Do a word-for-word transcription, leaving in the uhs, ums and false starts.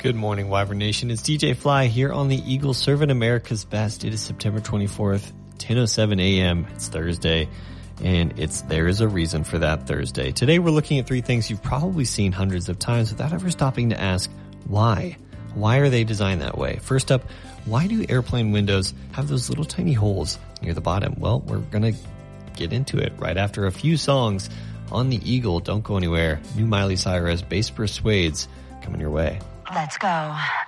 Good morning, Wyvern Nation. It's D J Fly here on the Eagle, serving America's best. It is September twenty-fourth, ten oh seven a.m. It's Thursday, and it's there is a reason for that Thursday. Today we're looking at three things you've probably seen hundreds of times without ever stopping to ask why. Why are they designed that way? First up, why do airplane windows have those little tiny holes near the bottom? Well, we're going to get into it right after a few songs on the Eagle. Don't go anywhere. New Miley Cyrus, Bass Persuades, coming your way. Let's go.